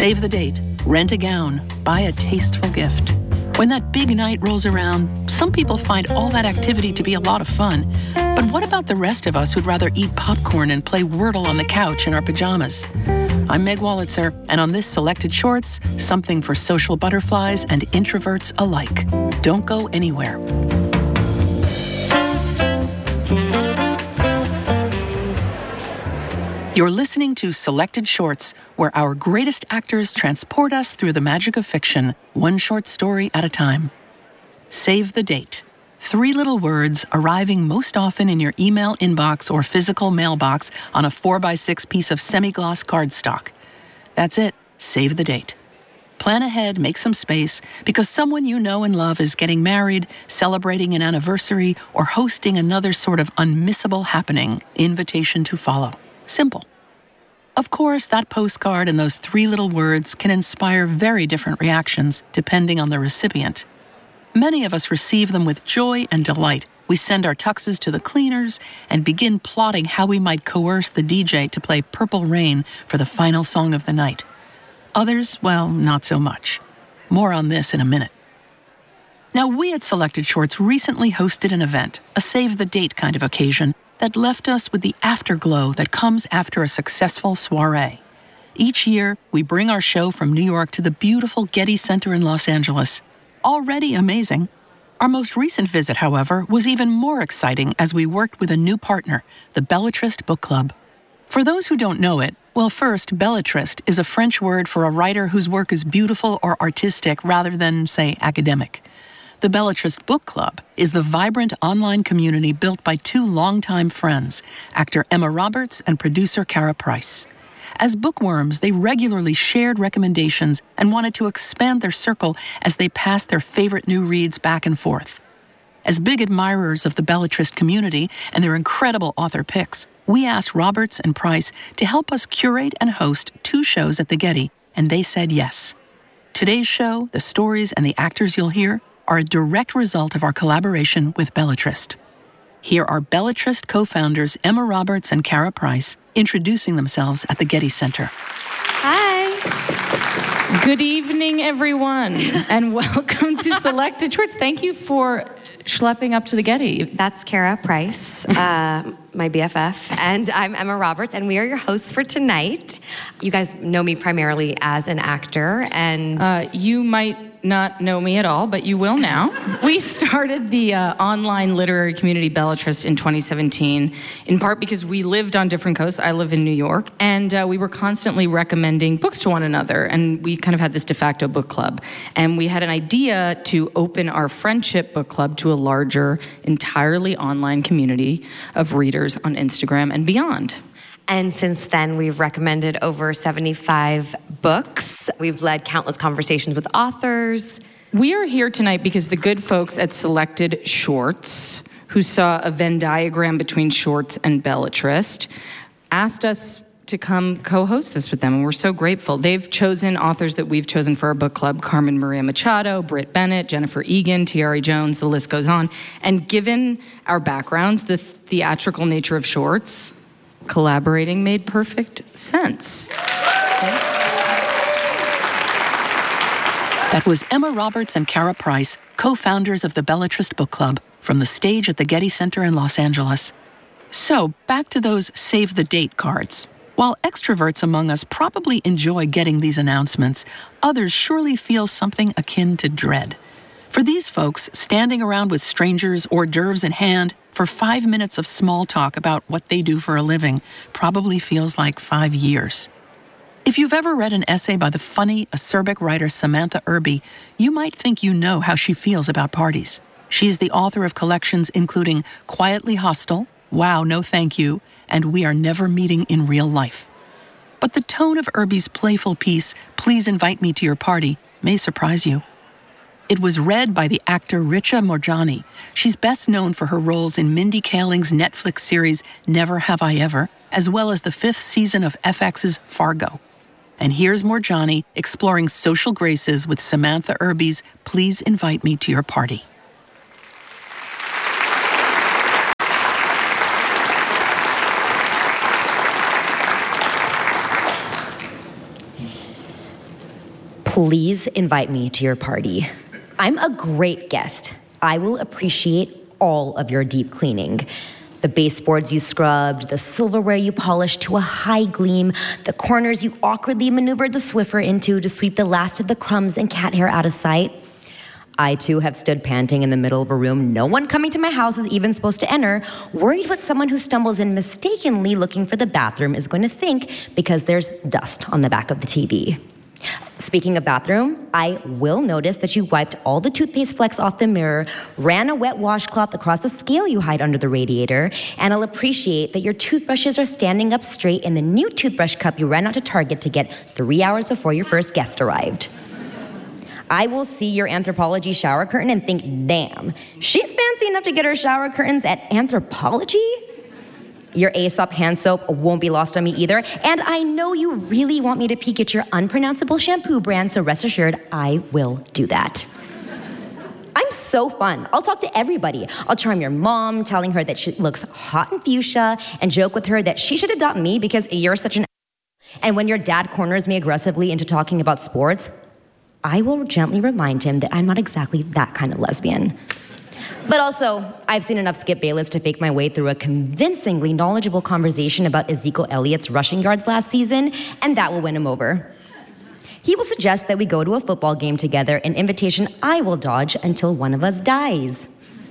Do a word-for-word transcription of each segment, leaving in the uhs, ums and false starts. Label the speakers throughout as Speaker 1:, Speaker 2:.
Speaker 1: Save the date, rent a gown, buy a tasteful gift. When that big night rolls around, some people find all that activity to be a lot of fun. But what about the rest of us who'd rather eat popcorn and play Wordle on the couch in our pajamas? I'm Meg Wolitzer, and on this Selected Shorts, something for social butterflies and introverts alike. Don't go anywhere. You're listening to Selected Shorts, where our greatest actors transport us through the magic of fiction, one short story at a time. Save the date. Three little words arriving most often in your email inbox or physical mailbox on a four by six piece of semi-gloss cardstock. That's it. Save the date. Plan ahead, make some space, because someone you know and love is getting married, celebrating an anniversary, or hosting another sort of unmissable happening. Invitation to follow. Simple. Of course, that postcard and those three little words can inspire very different reactions depending on the recipient. Many of us receive them with joy and delight. We send our tuxes to the cleaners and begin plotting how we might coerce the D J to play Purple Rain for the final song of the night. Others, well, not so much. More on this in a minute. Now, we at Selected Shorts recently hosted an event, a save-the-date kind of occasion, that left us with the afterglow that comes after a successful soiree. Each year, we bring our show from New York to the beautiful Getty Center in Los Angeles. Already amazing. Our most recent visit, however, was even more exciting as we worked with a new partner, the Belletrist Book Club. For those who don't know it, well, first, Belletrist is a French word for a writer whose work is beautiful or artistic rather than, say, academic. The Belletrist Book Club is the vibrant online community built by two longtime friends, actor Emma Roberts and producer Cara Price. As bookworms, they regularly shared recommendations and wanted to expand their circle as they passed their favorite new reads back and forth. As big admirers of the Belletrist community and their incredible author picks, we asked Roberts and Price to help us curate and host two shows at the Getty, and they said yes. Today's show, the stories and the actors you'll hear, are a direct result of our collaboration with Belletrist. Here are Belletrist co-founders Emma Roberts and Cara Price introducing themselves at the Getty Center.
Speaker 2: Hi. Good evening, everyone, and welcome to Selected Shorts. Thank you for schlepping up to the Getty.
Speaker 3: That's Cara Price, uh, my B F F, and I'm Emma Roberts, and we are your hosts for tonight. You guys know me primarily as an actor, and...
Speaker 2: Uh, you might not know me at all, but you will now. We started the uh, online literary community Belletrist in twenty seventeen, in part because we lived on different coasts. I live in New York, and uh, we were constantly recommending books to one another, and we kind of had this de facto book club. And we had an idea to open our friendship book club to a larger, entirely online community of readers on Instagram and beyond.
Speaker 3: And since then, we've recommended over seventy-five books. We've led countless conversations with authors.
Speaker 2: We are here tonight because the good folks at Selected Shorts, who saw a Venn diagram between Shorts and Belletrist, asked us to come co-host this with them, and we're so grateful. They've chosen authors that we've chosen for our book club: Carmen Maria Machado, Britt Bennett, Jennifer Egan, Tiare Jones, the list goes on. And given our backgrounds, the theatrical nature of Shorts, collaborating made perfect sense.
Speaker 1: That was Emma Roberts and Cara Price, co-founders of the Belletrist Book Club, from the stage at the Getty Center in Los Angeles. So, back to those save the date cards. While extroverts among us probably enjoy getting these announcements, others surely feel something akin to dread. For these folks, standing around with strangers, hors d'oeuvres in hand, for five minutes of small talk about what they do for a living probably feels like five years. If you've ever read an essay by the funny, acerbic writer Samantha Irby, you might think you know how she feels about parties. She's the author of collections including Quietly Hostile, Wow, No Thank You, and We Are Never Meeting in Real Life. But the tone of Irby's playful piece, Please Invite Me to Your Party, may surprise you. It was read by the actor Richa Morjani. She's best known for her roles in Mindy Kaling's Netflix series Never Have I Ever, as well as the fifth season of F X's Fargo. And here's Morjani exploring social graces with Samantha Irby's Please Invite Me to Your Party.
Speaker 4: Please invite me to your party. I'm a great guest. I will appreciate all of your deep cleaning. The baseboards you scrubbed, the silverware you polished to a high gleam, the corners you awkwardly maneuvered the Swiffer into to sweep the last of the crumbs and cat hair out of sight. I, too, have stood panting in the middle of a room no one coming to my house is even supposed to enter, worried what someone who stumbles in mistakenly looking for the bathroom is going to think because there's dust on the back of the T V. Speaking of bathroom, I will notice that you wiped all the toothpaste flecks off the mirror, ran a wet washcloth across the scale you hide under the radiator, and I'll appreciate that your toothbrushes are standing up straight in the new toothbrush cup you ran out to Target to get three hours before your first guest arrived. I will see your Anthropologie shower curtain and think, damn, she's fancy enough to get her shower curtains at Anthropologie? Your Aesop hand soap won't be lost on me either. And I know you really want me to peek at your unpronounceable shampoo brand, so rest assured, I will do that. I'm so fun. I'll talk to everybody. I'll charm your mom, telling her that she looks hot in fuchsia, and joke with her that she should adopt me because you're such an... And when your dad corners me aggressively into talking about sports, I will gently remind him that I'm not exactly that kind of lesbian. But also, I've seen enough Skip Bayless to fake my way through a convincingly knowledgeable conversation about Ezekiel Elliott's rushing yards last season, and that will win him over. He will suggest that we go to a football game together, an invitation I will dodge until one of us dies.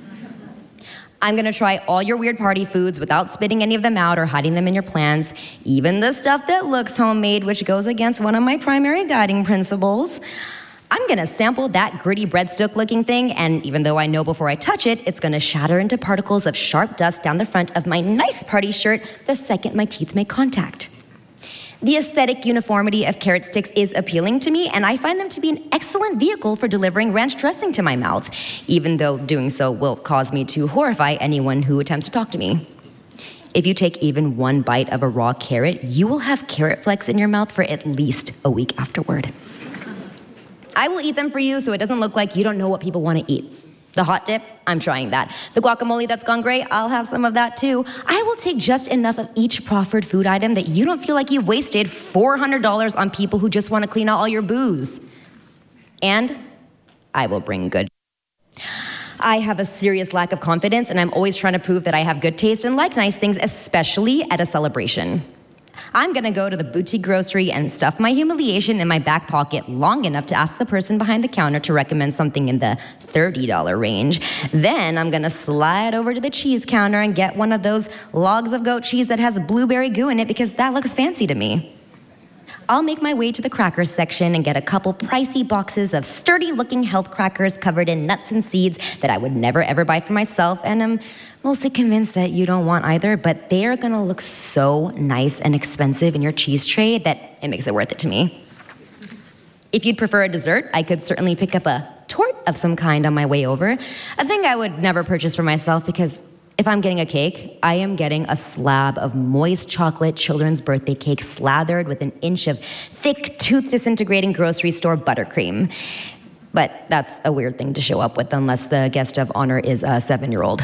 Speaker 4: I'm going to try all your weird party foods without spitting any of them out or hiding them in your plans, even the stuff that looks homemade, which goes against one of my primary guiding principles. I'm going to sample that gritty breadstick-looking thing, and even though I know before I touch it, it's going to shatter into particles of sharp dust down the front of my nice party shirt the second my teeth make contact. The aesthetic uniformity of carrot sticks is appealing to me, and I find them to be an excellent vehicle for delivering ranch dressing to my mouth, even though doing so will cause me to horrify anyone who attempts to talk to me. If you take even one bite of a raw carrot, you will have carrot flakes in your mouth for at least a week afterward. I will eat them for you so it doesn't look like you don't know what people want to eat. The hot dip, I'm trying that. The guacamole that's gone great, I'll have some of that too. I will take just enough of each proffered food item that you don't feel like you wasted four hundred dollars on people who just want to clean out all your booze. And I will bring good. I have a serious lack of confidence, and I'm always trying to prove that I have good taste and like nice things, especially at a celebration. I'm going to go to the boutique grocery and stuff my humiliation in my back pocket long enough to ask the person behind the counter to recommend something in the thirty dollars range. Then I'm going to slide over to the cheese counter and get one of those logs of goat cheese that has blueberry goo in it because that looks fancy to me. I'll make my way to the crackers section and get a couple pricey boxes of sturdy-looking health crackers covered in nuts and seeds that I would never ever buy for myself, and I'm mostly convinced that you don't want either, but they're going to look so nice and expensive in your cheese tray that it makes it worth it to me. If you'd prefer a dessert, I could certainly pick up a tort of some kind on my way over, a thing I would never purchase for myself because if I'm getting a cake, I am getting a slab of moist chocolate children's birthday cake slathered with an inch of thick, tooth-disintegrating grocery store buttercream. But that's a weird thing to show up with unless the guest of honor is a seven-year-old.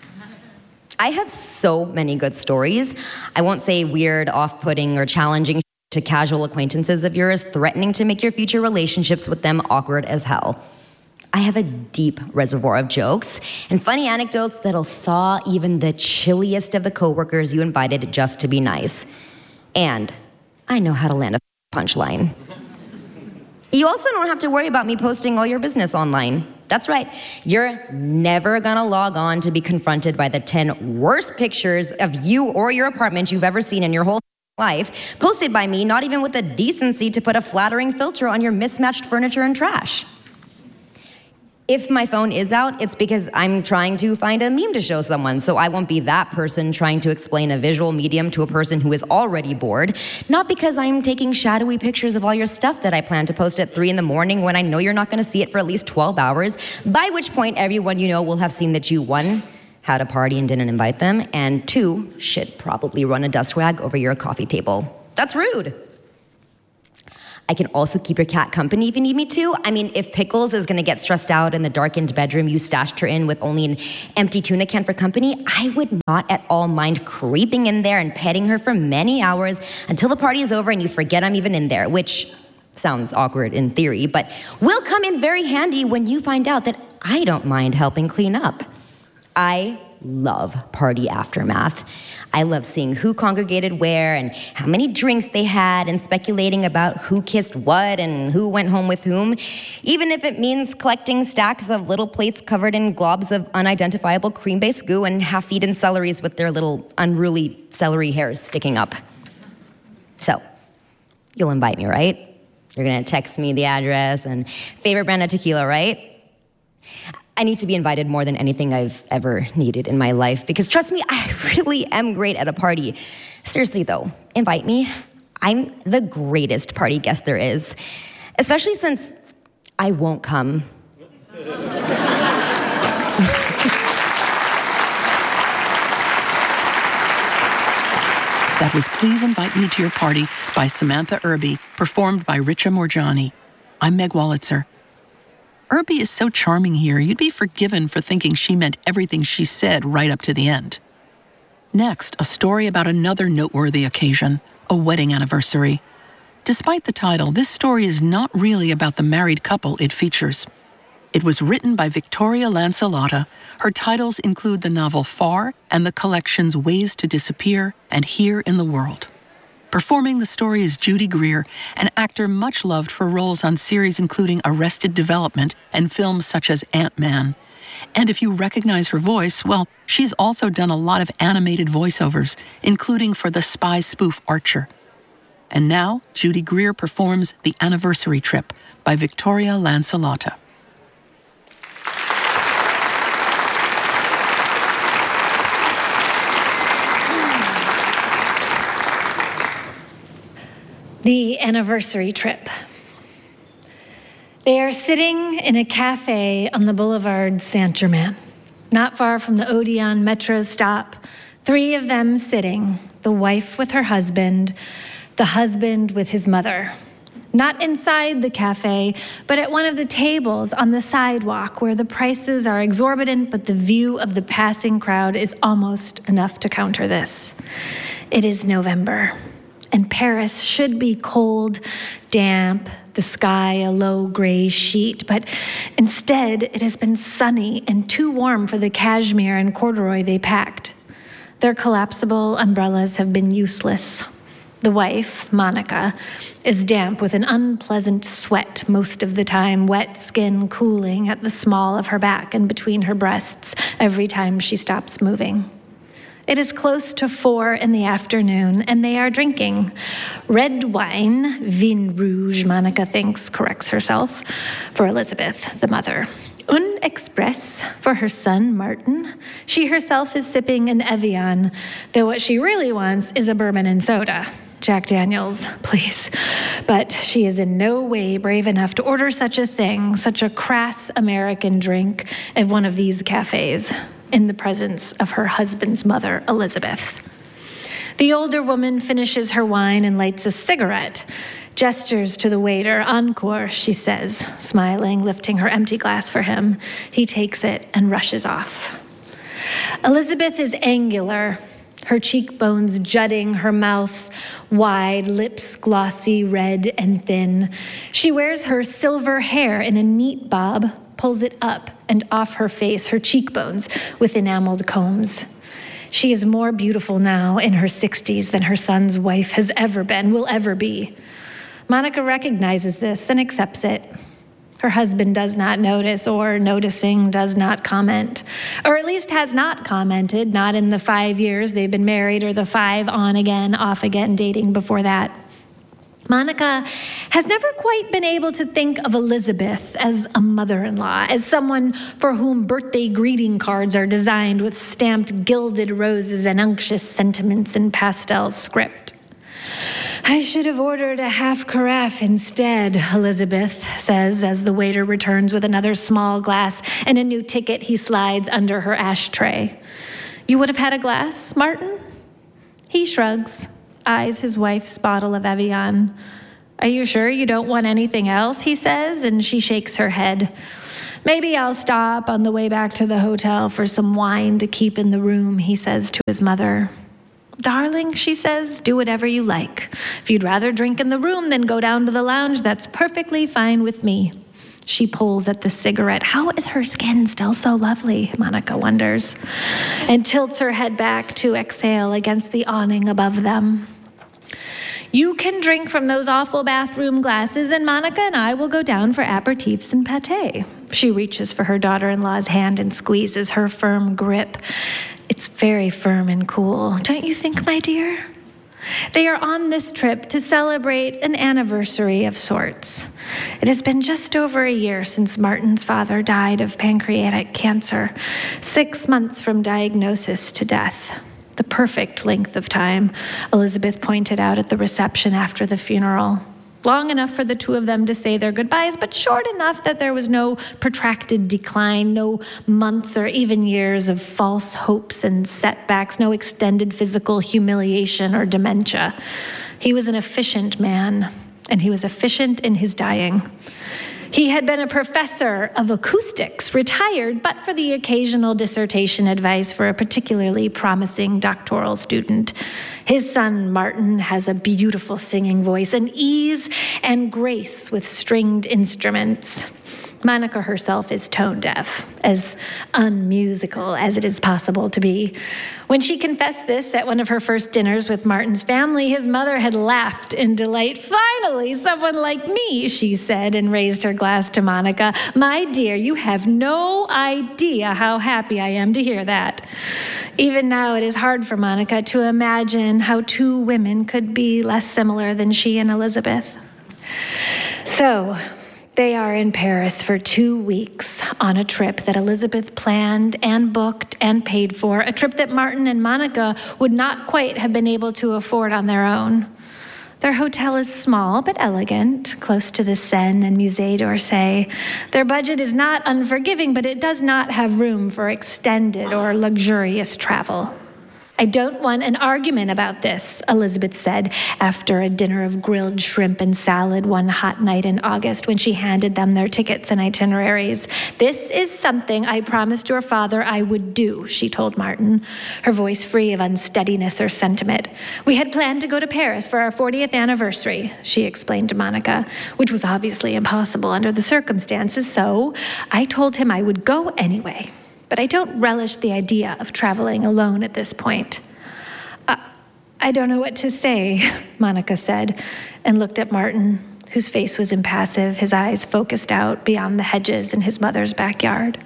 Speaker 4: I have so many good stories. I won't say weird, off-putting, or challenging to casual acquaintances of yours, threatening to make your future relationships with them awkward as hell. I have a deep reservoir of jokes and funny anecdotes that'll thaw even the chilliest of the coworkers you invited just to be nice. And I know how to land a punchline. You also don't have to worry about me posting all your business online. That's right. You're never gonna log on to be confronted by the ten worst pictures of you or your apartment you've ever seen in your whole life, posted by me, not even with the decency to put a flattering filter on your mismatched furniture and trash. If my phone is out, it's because I'm trying to find a meme to show someone, so I won't be that person trying to explain a visual medium to a person who is already bored, not because I'm taking shadowy pictures of all your stuff that I plan to post at three in the morning when I know you're not going to see it for at least twelve hours, by which point everyone you know will have seen that you, one, had a party and didn't invite them, and two, should probably run a dust rag over your coffee table. That's rude. I can also keep your cat company if you need me to. I mean, if Pickles is going to get stressed out in the darkened bedroom you stashed her in with only an empty tuna can for company, I would not at all mind creeping in there and petting her for many hours until the party is over and you forget I'm even in there, which Sounds awkward in theory, but will come in very handy when you find out that I don't mind helping clean up. I love party aftermath. I love seeing who congregated where and how many drinks they had and speculating about who kissed what and who went home with whom, even if it means collecting stacks of little plates covered in globs of unidentifiable cream-based goo and half-eaten celeries with their little unruly celery hairs sticking up. So, you'll invite me, right? You're going to text me the address and favorite brand of tequila, right? I need to be invited more than anything I've ever needed in my life because, trust me, I really am great at a party. Seriously, though, invite me. I'm the greatest party guest there is, especially since I won't come.
Speaker 1: That was Please Invite Me to Your Party by Samantha Irby, performed by Richa Morjani. I'm Meg Wolitzer. Irby is so charming here, you'd be forgiven for thinking she meant everything she said right up to the end. Next, a story about another noteworthy occasion, a wedding anniversary. Despite the title, this story is not really about the married couple it features. It was written by Victoria Lancelotta. Her titles include the novel Far and the collections Ways to Disappear and Here in the World. Performing the story is Judy Greer, an actor much loved for roles on series including Arrested Development and films such as Ant-Man. And if you recognize her voice, well, she's also done a lot of animated voiceovers, including for the spy spoof Archer. And now, Judy Greer performs The Anniversary Trip by Victoria Lancelotta.
Speaker 5: The Anniversary Trip. They are sitting in a cafe on the boulevard Saint-Germain, not far from the Odeon metro stop. Three of them sitting, the wife with her husband, the husband with his mother. Not inside the cafe, but at one of the tables on the sidewalk where the prices are exorbitant, but the view of the passing crowd is almost enough to counter this. It is November. And Paris should be cold, damp, the sky a low gray sheet, but instead it has been sunny and too warm for the cashmere and corduroy they packed. Their collapsible umbrellas have been useless. The wife, Monica, is damp with an unpleasant sweat most of the time, wet skin cooling at the small of her back and between her breasts every time she stops moving. It is close to four in the afternoon, and they are drinking red wine, vin rouge, Monica thinks, corrects herself, for Elizabeth, the mother. Un express for her son, Martin. She herself is sipping an Evian, though what she really wants is a bourbon and soda. Jack Daniels, please. But she is in no way brave enough to order such a thing, such a crass American drink at one of these cafes, in the presence of her husband's mother, Elizabeth. The older woman finishes her wine and lights a cigarette, gestures to the waiter. Encore, she says, smiling, lifting her empty glass for him. He takes it and rushes off. Elizabeth is angular, her cheekbones jutting, her mouth wide, lips glossy, red and thin. She wears her silver hair in a neat bob, pulls it up and off her face, her cheekbones, with enameled combs. She is more beautiful now in her sixties than her son's wife has ever been, will ever be. Monica recognizes this and accepts it. Her husband does not notice, or noticing does not comment, or at least has not commented, not in the five years they've been married or the five on again, off again dating before that. Monica has never quite been able to think of Elizabeth as a mother-in-law, as someone for whom birthday greeting cards are designed with stamped gilded roses and unctuous sentiments in pastel script. I should have ordered a half carafe instead, Elizabeth says as the waiter returns with another small glass and a new ticket he slides under her ashtray. You would have had a glass, Martin? He shrugs, eyes his wife's bottle of Evian. Are you sure you don't want anything else, he says, and she shakes her head. Maybe I'll stop on the way back to the hotel for some wine to keep in the room, he says to his mother. Darling, she says, do whatever you like. If you'd rather drink in the room than go down to the lounge, that's perfectly fine with me. She pulls at the cigarette. How is her skin still so lovely, Monica wonders, and tilts her head back to exhale against the awning above them. You can drink from those awful bathroom glasses, and Monica and I will go down for aperitifs and pâté. She reaches for her daughter-in-law's hand and squeezes her firm grip. It's very firm and cool, don't you think, my dear? They are on this trip to celebrate an anniversary of sorts. It has been just over a year since Martin's father died of pancreatic cancer, six months from diagnosis to death. The perfect length of time, Elizabeth pointed out at the reception after the funeral. Long enough for the two of them to say their goodbyes, but short enough that there was no protracted decline, no months or even years of false hopes and setbacks, no extended physical humiliation or dementia. He was an efficient man, and he was efficient in his dying. He had been a professor of acoustics, retired, but for the occasional dissertation advice for a particularly promising doctoral student. His son, Martin, has a beautiful singing voice, an ease and grace with stringed instruments. Monica herself is tone deaf, as unmusical as it is possible to be. When she confessed this at one of her first dinners with Martin's family, his mother had laughed in delight. Finally, someone like me, she said, and raised her glass to Monica. My dear, you have no idea how happy I am to hear that. Even now, it is hard for Monica to imagine how two women could be less similar than she and Elizabeth. So, they are in Paris for two weeks on a trip that Elizabeth planned and booked and paid for, a trip that Martin and Monica would not quite have been able to afford on their own. Their hotel is small but elegant, close to the Seine and Musée d'Orsay. Their budget is not unforgiving, but it does not have room for extended or luxurious travel. I don't want an argument about this, Elizabeth said after a dinner of grilled shrimp and salad one hot night in August when she handed them their tickets and itineraries. This is something I promised your father I would do, she told Martin, her voice free of unsteadiness or sentiment. We had planned to go to Paris for our fortieth anniversary, she explained to Monica, which was obviously impossible under the circumstances, so I told him I would go anyway. But I don't relish the idea of traveling alone at this point. Uh, I don't know what to say, Monica said, and looked at Martin, whose face was impassive, his eyes focused out beyond the hedges in his mother's backyard.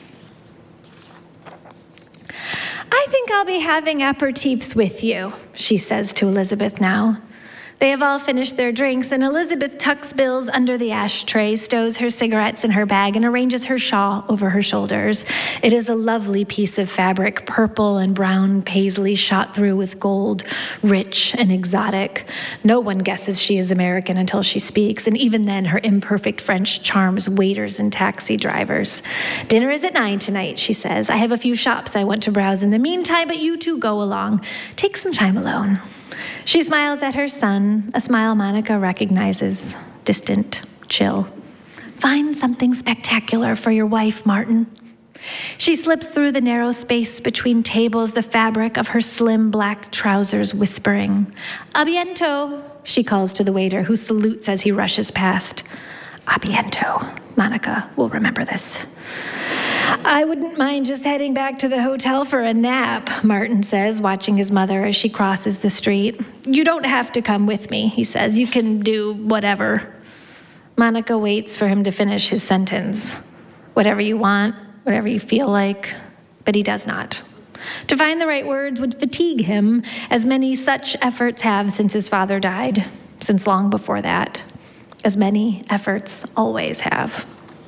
Speaker 5: I think I'll be having aperitifs with you, she says to Elizabeth now. They have all finished their drinks, and Elizabeth tucks Bill's under the ashtray, stows her cigarettes in her bag, and arranges her shawl over her shoulders. It is a lovely piece of fabric, purple and brown paisley shot through with gold, rich and exotic. No one guesses she is American until she speaks, and even then her imperfect French charms waiters and taxi drivers. Dinner is at nine tonight, she says. I have a few shops I want to browse in the meantime, but you two go along. Take some time alone. She smiles at her son, a smile Monica recognizes, distant, chill. Find something spectacular for your wife, Martin. She slips through the narrow space between tables, the fabric of her slim black trousers whispering. A biento, she calls to the waiter, who salutes as he rushes past. A biento. Monica will remember this. I wouldn't mind just heading back to the hotel for a nap, Martin says, watching his mother as she crosses the street. You don't have to come with me, he says. You can do whatever. Monica waits for him to finish his sentence. Whatever you want, whatever you feel like, but he does not. To find the right words would fatigue him, as many such efforts have since his father died, since long before that, as many efforts always have.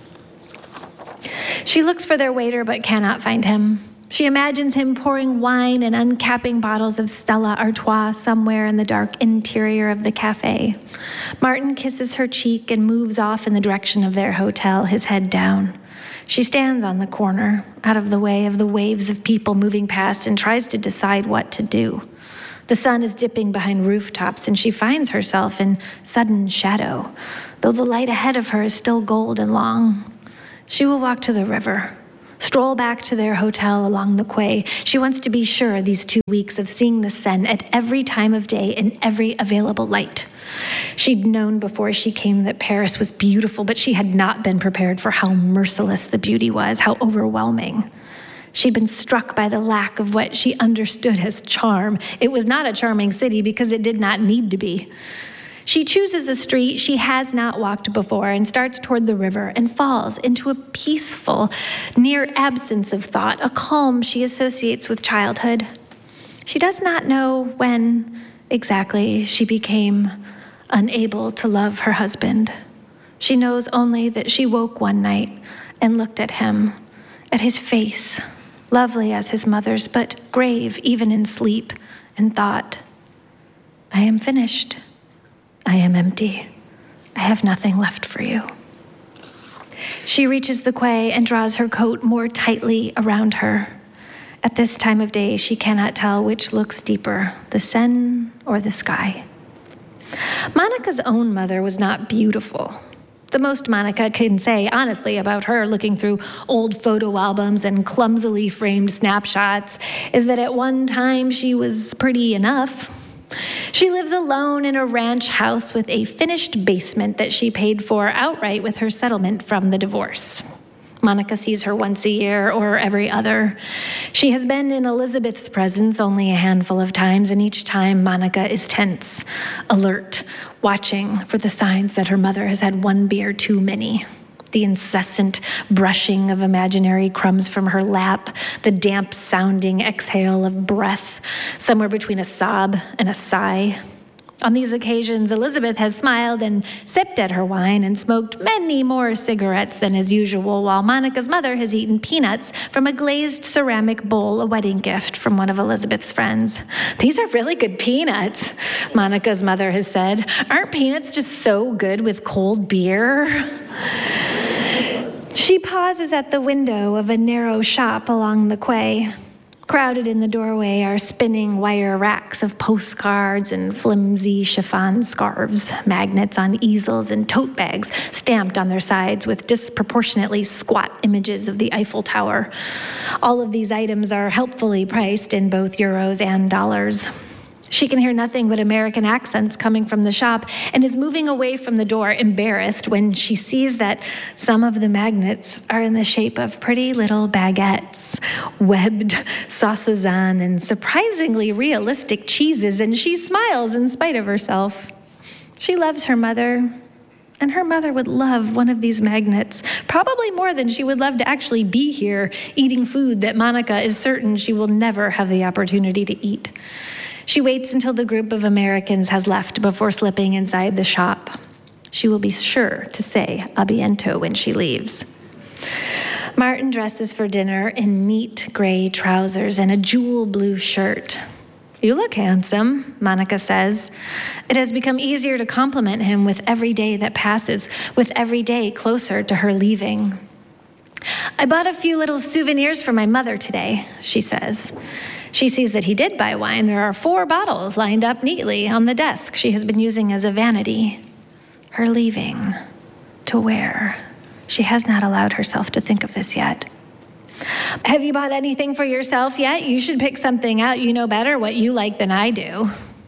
Speaker 5: She looks for their waiter but cannot find him. She imagines him pouring wine and uncapping bottles of Stella Artois somewhere in the dark interior of the cafe. Martin kisses her cheek and moves off in the direction of their hotel, his head down. She stands on the corner, out of the way of the waves of people moving past, and tries to decide what to do. The sun is dipping behind rooftops, and she finds herself in sudden shadow, though the light ahead of her is still gold and long. She will walk to the river, stroll back to their hotel along the quay. She wants to be sure these two weeks of seeing the sun at every time of day in every available light. She'd known before she came that Paris was beautiful, but she had not been prepared for how merciless the beauty was, how overwhelming. She'd been struck by the lack of what she understood as charm. It was not a charming city because it did not need to be. She chooses a street she has not walked before and starts toward the river and falls into a peaceful, near absence of thought, a calm she associates with childhood. She does not know when exactly she became unable to love her husband. She knows only that she woke one night and looked at him, at his face, lovely as his mother's, but grave even in sleep, and thought, I am finished. I am empty. I have nothing left for you. She reaches the quay and draws her coat more tightly around her. At this time of day, she cannot tell which looks deeper, the sun or the sky. Monica's own mother was not beautiful. The most Monica can say, honestly, about her looking through old photo albums and clumsily framed snapshots is that at one time she was pretty enough. She lives alone in a ranch house with a finished basement that she paid for outright with her settlement from the divorce. Monica sees her once a year or every other. She has been in Elizabeth's presence only a handful of times, and each time Monica is tense, alert, watching for the signs that her mother has had one beer too many. The incessant brushing of imaginary crumbs from her lap, the damp-sounding exhale of breath, somewhere between a sob and a sigh. On these occasions, Elizabeth has smiled and sipped at her wine and smoked many more cigarettes than is usual, while Monica's mother has eaten peanuts from a glazed ceramic bowl, a wedding gift from one of Elizabeth's friends. These are really good peanuts, Monica's mother has said. Aren't peanuts just so good with cold beer? She pauses at the window of a narrow shop along the quay. Crowded in the doorway are spinning wire racks of postcards and flimsy chiffon scarves, magnets on easels, and tote bags stamped on their sides with disproportionately squat images of the Eiffel Tower. All of these items are helpfully priced in both euros and dollars. She can hear nothing but American accents coming from the shop and is moving away from the door, embarrassed, when she sees that some of the magnets are in the shape of pretty little baguettes, webbed sauces on, and surprisingly realistic cheeses, and she smiles in spite of herself. She loves her mother, and her mother would love one of these magnets, probably more than she would love to actually be here, eating food that Monica is certain she will never have the opportunity to eat. She waits until the group of Americans has left before slipping inside the shop. She will be sure to say a bientôt when she leaves. Martin dresses for dinner in neat gray trousers and a jewel blue shirt. You look handsome, Monica says. It has become easier to compliment him with every day that passes, with every day closer to her leaving. I bought a few little souvenirs for my mother today, she says. She sees that he did buy wine. There are four bottles lined up neatly on the desk she has been using as a vanity. Her leaving. To where? She has not allowed herself to think of this yet. Have you bought anything for yourself yet? You should pick something out. You know better what you like than I do.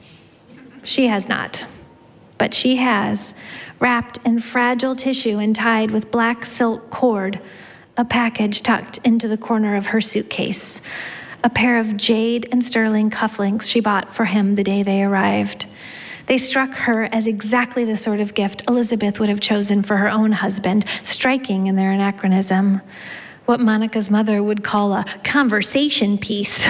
Speaker 5: She has not. But she has, wrapped in fragile tissue and tied with black silk cord, a package tucked into the corner of her suitcase. A pair of jade and sterling cufflinks she bought for him the day they arrived. They struck her as exactly the sort of gift Elizabeth would have chosen for her own husband, striking in their anachronism. What Monica's mother would call a conversation piece.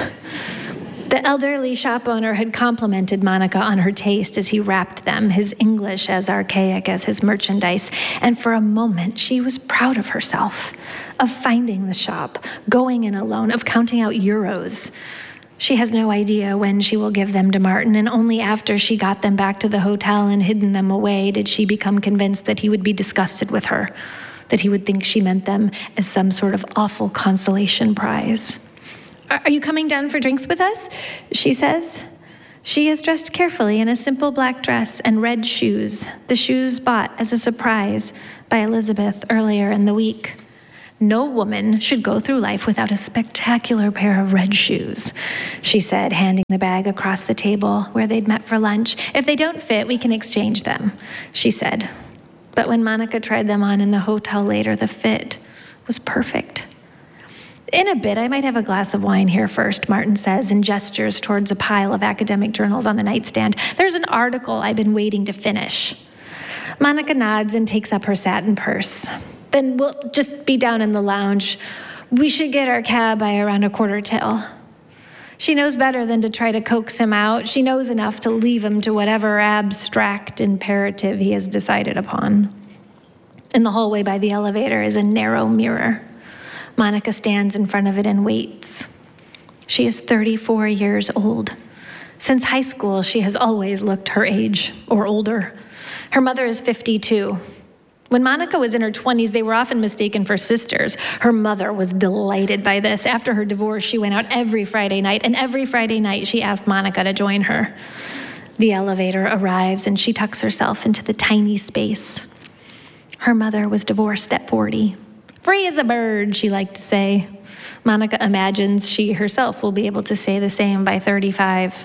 Speaker 5: The elderly shop owner had complimented Monica on her taste as he wrapped them, his English as archaic as his merchandise, and for a moment she was proud of herself, of finding the shop, going in alone, of counting out euros. She has no idea when she will give them to Martin, and only after she got them back to the hotel and hidden them away did she become convinced that he would be disgusted with her, that he would think she meant them as some sort of awful consolation prize. Are you coming down for drinks with us? She says. She is dressed carefully in a simple black dress and red shoes, the shoes bought as a surprise by Elizabeth earlier in the week. No woman should go through life without a spectacular pair of red shoes, she said, handing the bag across the table where they'd met for lunch. If they don't fit, we can exchange them, she said. But when Monica tried them on in the hotel later, the fit was perfect. In a bit, I might have a glass of wine here first, Martin says, and gestures towards a pile of academic journals on the nightstand. There's an article I've been waiting to finish. Monica nods and takes up her satin purse. Then we'll just be down in the lounge. We should get our cab by around a quarter till. She knows better than to try to coax him out. She knows enough to leave him to whatever abstract imperative he has decided upon. In the hallway by the elevator is a narrow mirror. Monica stands in front of it and waits. She is thirty-four years old. Since high school, she has always looked her age or older. Her mother is fifty-two. When Monica was in her twenties, they were often mistaken for sisters. Her mother was delighted by this. After her divorce, she went out every Friday night, and every Friday night she asked Monica to join her. The elevator arrives, and she tucks herself into the tiny space. Her mother was divorced at forty. Free as a bird, she liked to say. Monica imagines she herself will be able to say the same by thirty-five.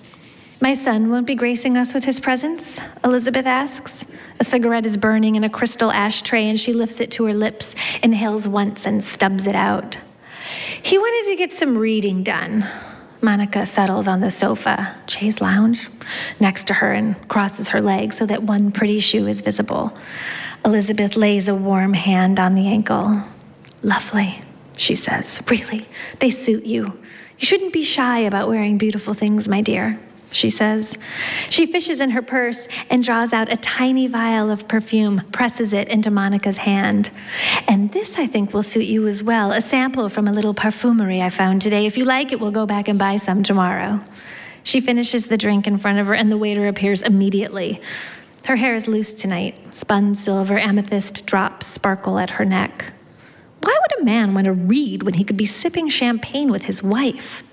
Speaker 5: My son won't be gracing us with his presence? Elizabeth asks. A cigarette is burning in a crystal ashtray, and she lifts it to her lips, inhales once, and stubs it out. He wanted to get some reading done. Monica settles on the sofa, chaise lounge, next to her and crosses her legs so that one pretty shoe is visible. Elizabeth lays a warm hand on the ankle. Lovely, she says. Really, they suit you. You shouldn't be shy about wearing beautiful things, my dear, she says. She fishes in her purse and draws out a tiny vial of perfume, presses it into Monica's hand. And this, I think, will suit you as well. A sample from a little parfumery I found today. If you like it, we'll go back and buy some tomorrow. She finishes the drink in front of her, and the waiter appears immediately. Her hair is loose tonight. Spun silver amethyst drops sparkle at her neck. Why would a man want to read when he could be sipping champagne with his wife?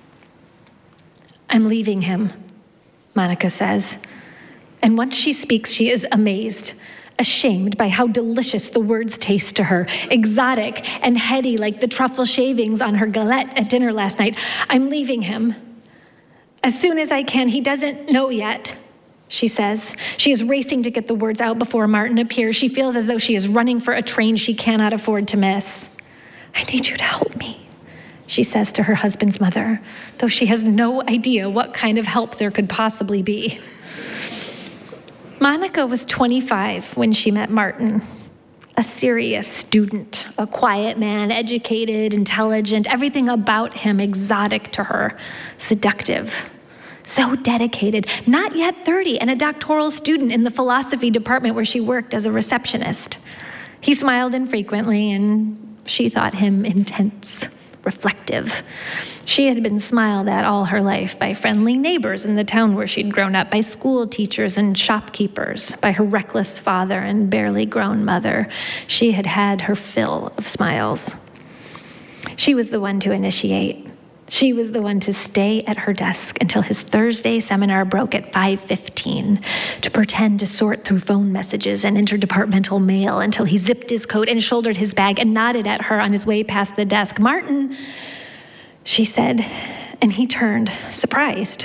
Speaker 5: I'm leaving him, Monica says. And once she speaks, she is amazed, ashamed by how delicious the words taste to her, exotic and heady like the truffle shavings on her galette at dinner last night. I'm leaving him. As soon as I can. He doesn't know yet, she says. She is racing to get the words out before Martin appears. She feels as though she is running for a train she cannot afford to miss. I need you to help me, she says to her husband's mother, though she has no idea what kind of help there could possibly be. Monica was twenty-five when she met Martin. A serious student, a quiet man, educated, intelligent, everything about him exotic to her, seductive. So dedicated, not yet thirty, and a doctoral student in the philosophy department where she worked as a receptionist. He smiled infrequently, and she thought him intense, reflective. She had been smiled at all her life by friendly neighbors in the town where she'd grown up, by school teachers and shopkeepers, by her reckless father and barely grown mother. She had had her fill of smiles. She was the one to initiate. She was the one to stay at her desk until his Thursday seminar broke at five fifteen, to pretend to sort through phone messages and interdepartmental mail until he zipped his coat and shouldered his bag and nodded at her on his way past the desk. Martin, she said, and he turned, surprised.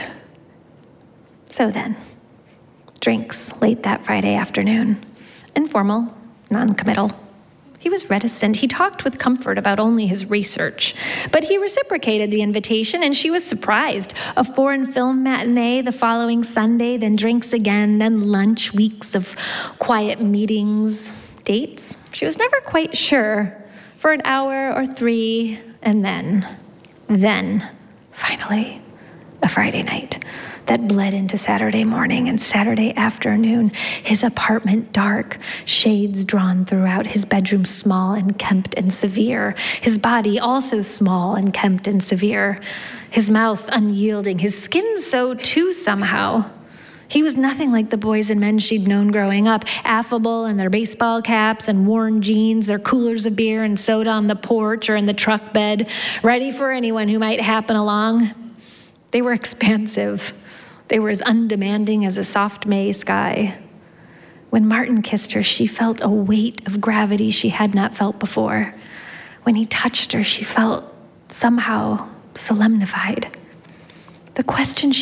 Speaker 5: So then, drinks late that Friday afternoon. Informal, non-committal. He was reticent. He talked with comfort about only his research. But he reciprocated the invitation, and she was surprised. A foreign film matinee the following Sunday, then drinks again, then lunch, weeks of quiet meetings, dates. She was never quite sure. For an hour or three, and then, then, finally, a Friday night that bled into Saturday morning and Saturday afternoon. His apartment dark, shades drawn throughout, his bedroom small and kempt and severe, his body also small and kempt and severe, his mouth unyielding, his skin so too somehow. He was nothing like the boys and men she'd known growing up, affable in their baseball caps and worn jeans, their coolers of beer and soda on the porch or in the truck bed, ready for anyone who might happen along. They were expansive. They were as undemanding as a soft May sky. When Martin kissed her, she felt a weight of gravity she had not felt before. When he touched her, she felt somehow solemnified. The question she